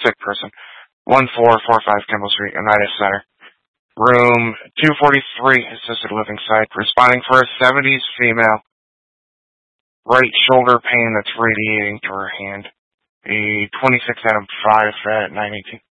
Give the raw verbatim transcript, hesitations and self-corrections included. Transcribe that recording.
sick person. one four four five Kimball Street, Oneida Center. Room two forty-three, assisted living site. Responding for a seventies female. Right shoulder pain that's radiating to her hand. A twenty-six out of five at nine eighteen.